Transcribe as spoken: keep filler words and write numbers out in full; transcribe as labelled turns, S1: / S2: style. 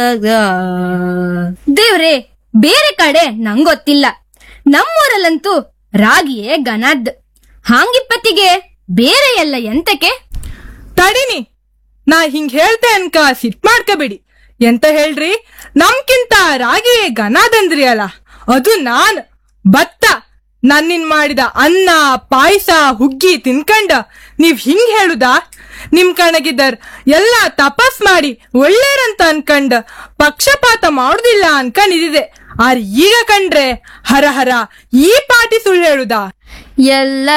S1: ದೇವ್ರೆ, ಬೇರೆ ಕಡೆ ನಂಗೊತ್ತಿಲ್ಲ, ನಮ್ಮೂರಲ್ಲಂತೂ ರಾಗಿಯೇ ಗನದ್. ಹಾಂಗಿಪ್ಪತ್ತಿಗೆ ಬೇರೆ ಎಲ್ಲ ಎಂತಕ್ಕೆ?
S2: ತಡಿನಿ, ನಾ ಹಿಂಗ್ ಹೇಳ್ತೆ ಅನ್ಕ ಸಿಟ್ ಮಾಡ್ಕಬೇಡಿ. ಎಂತ ಹೇಳ್ರಿ, ನಮ್ಕಿಂತ ರಾಗಿಯೇ ಗನಾದಂದ್ರಿ ಅಲ್ಲ, ಅದು ನಾನ್ ಭತ್ತ ನನ್ನಿನ್ ಮಾಡಿದ ಅನ್ನ ಪಾಯಸ ಹುಗ್ಗಿ ತಿನ್ಕಂಡ ನೀವ್ ಹಿಂಗ್ ಹೇಳುದಾ? ನಿಮ್ ಕಣಗಿದ್ದರ್ ಎಲ್ಲ ತಪಸ್ ಮಾಡಿ ಒಳ್ಳೇರಂತ ಅನ್ಕಂಡ್ ಪಕ್ಷಪಾತ ಮಾಡುದಿಲ್ಲ ಅನ್ಕೊಂಡಿದ್ದೆ. ಆರ್ ಈಗ ಕಂಡ್ರೆ ಹರ ಹರ ಈ ಪಾಟಿ ಸುಳ್ಳು ಹೇಳುದಾ?
S1: ಎಲ್ಲ